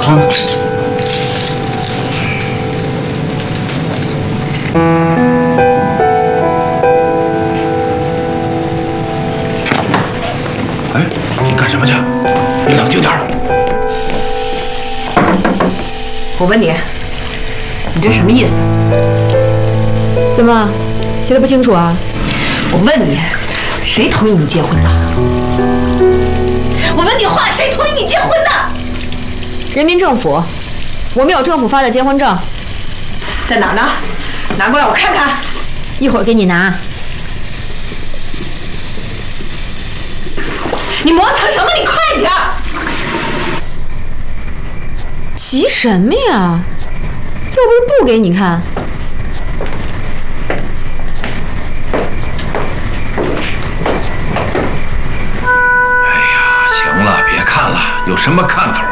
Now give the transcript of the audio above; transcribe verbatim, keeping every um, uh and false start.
哎，你干什么去？你冷静点。 我问你，你这什么意思？ 怎么写的不清楚啊？ 我问你，谁同意你结婚的？我问你话，谁同意你结婚的？ 人民政府，我们有政府发的结婚证， 在哪儿呢？拿过来我看看。 一会儿给你拿。 你磨蹭什么？你快点！ 急什么呀？又不是不给你看。 哎呀，行了，别看了，有什么看头